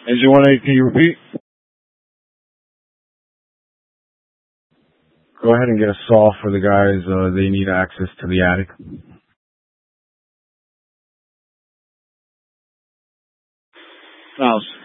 Engine 180, can you repeat? Go ahead and get a saw for the guys. They need access to the attic. Mouse.